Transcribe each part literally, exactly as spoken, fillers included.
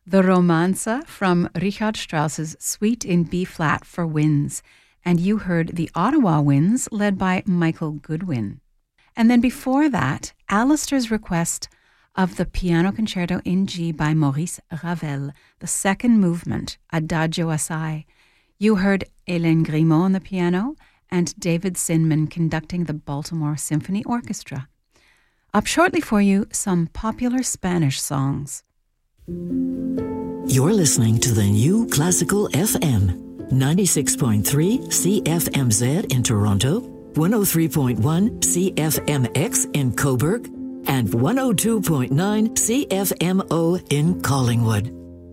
the Romanza from Richard Strauss's Suite in B-flat for winds. And you heard the Ottawa Winds, led by Michael Goodwin. And then before that, Alistair's request of the Piano Concerto in G by Maurice Ravel, the second movement, Adagio Assai. You heard Hélène Grimaud on the piano and David Sinman conducting the Baltimore Symphony Orchestra. Up shortly for you, some popular Spanish songs. You're listening to the New Classical F M, ninety-six point three C F M Z in Toronto, one oh three point one C F M X in Cobourg, and one oh two point nine C F M O in Collingwood.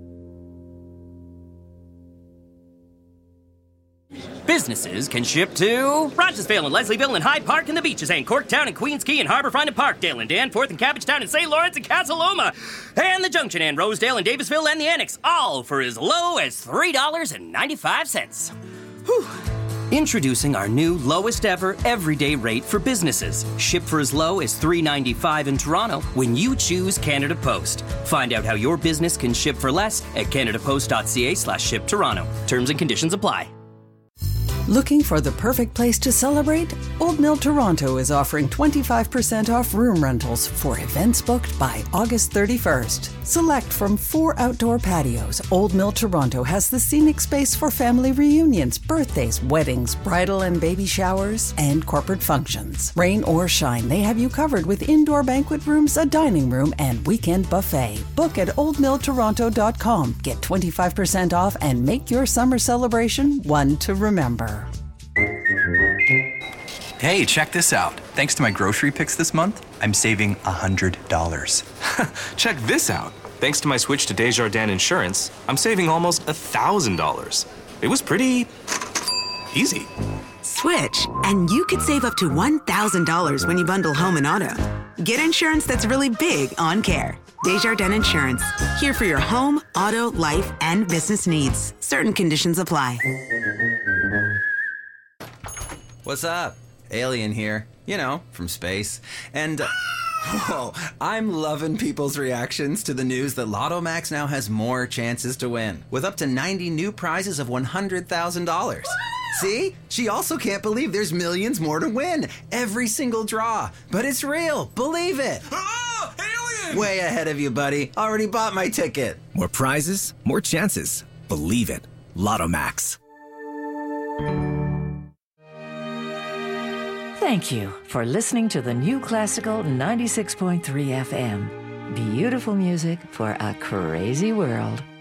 Businesses can ship to Rogersville and Leslieville and Hyde Park and the Beaches and Corktown and Queens Quay and Harbourfront and Parkdale and Danforth and Cabbagetown and Saint Lawrence and Casa Loma and the Junction and Rosedale and Davisville and the Annex, all for as low as three dollars and ninety-five cents. Whew. Introducing our new lowest ever everyday rate for businesses. Ship for as low as three dollars and ninety-five cents in Toronto when you choose Canada Post. Find out how your business can ship for less at canadapost.ca slash ship Toronto. Terms and conditions apply. Looking for the perfect place to celebrate? Old Mill Toronto is offering twenty-five percent off room rentals for events booked by August thirty-first. Select from four outdoor patios, Old Mill Toronto has the scenic space for family reunions, birthdays, weddings, bridal and baby showers, and corporate functions. Rain or shine, they have you covered with indoor banquet rooms, a dining room, and weekend buffet. Book at old mill toronto dot com. Get twenty-five percent off and make your summer celebration one to remember. Hey, check this out. Thanks to my grocery picks this month, I'm saving one hundred dollars. Check this out. Thanks to my switch to Desjardins Insurance, I'm saving almost one thousand dollars. It was pretty easy. Switch, and you could save up to one thousand dollars when you bundle home and auto. Get insurance that's really big on care. Desjardins Insurance, here for your home, auto, life, and business needs. Certain conditions apply. What's up? Alien here. You know, from space. And, uh, whoa, I'm loving people's reactions to the news that Lotto Max now has more chances to win, with up to ninety new prizes of one hundred thousand dollars. See? She also can't believe there's millions more to win. Every single draw. But it's real. Believe it. Oh, alien! Way ahead of you, buddy. Already bought my ticket. More prizes, more chances. Believe it. Lotto Max. Thank you for listening to the New Classical ninety-six point three F M. Beautiful music for a crazy world.